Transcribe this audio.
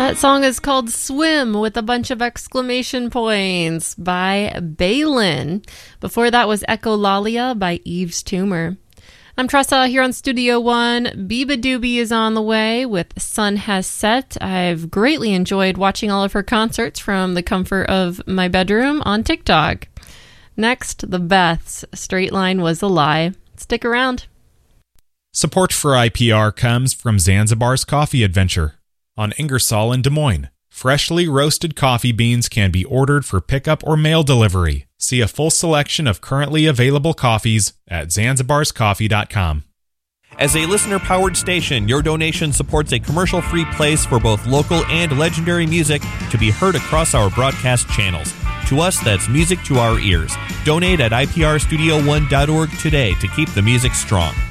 That song is called Swim with a bunch of exclamation points by Balin. Before that was Echolalia by Eve's Tumor. I'm Tressa here on Studio One. Biba Doobie is on the way with Sun Has Set. I've greatly enjoyed watching all of her concerts from the comfort of my bedroom on TikTok. Next, the Beths. Straight Line Was a Lie. Stick around. Support for IPR comes from Zanzibar's Coffee Adventure on Ingersoll in Des Moines. Freshly roasted coffee beans can be ordered for pickup or mail delivery. See a full selection of currently available coffees at zanzibarscoffee.com. As a listener-powered station, your donation supports a commercial-free place for both local and legendary music to be heard across our broadcast channels. To us, that's music to our ears. Donate at iprstudio1.org today to keep the music strong.